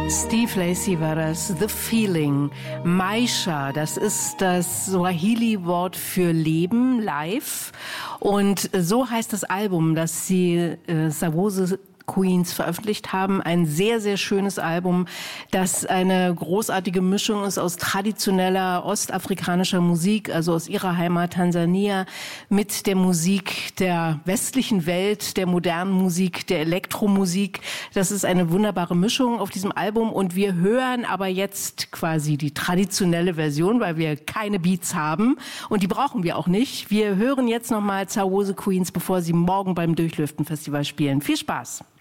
Steve Lacy war das, The Feeling. Maisha, das ist das Swahili-Wort für Leben, Life. Und so heißt das Album, das die Sawoze Queens veröffentlicht haben. Ein sehr, sehr schönes Album, das eine großartige Mischung ist aus traditioneller ostafrikanischer Musik, also aus ihrer Heimat Tansania, mit der Musik der westlichen Welt, der modernen Musik, der Elektromusik. Das ist eine wunderbare Mischung auf diesem Album und wir hören aber jetzt quasi die traditionelle Version, weil wir keine Beats haben und die brauchen wir auch nicht. Wir hören jetzt nochmal Sawoze Queens, bevor sie morgen beim Durchlüften Festival spielen. Viel Spaß!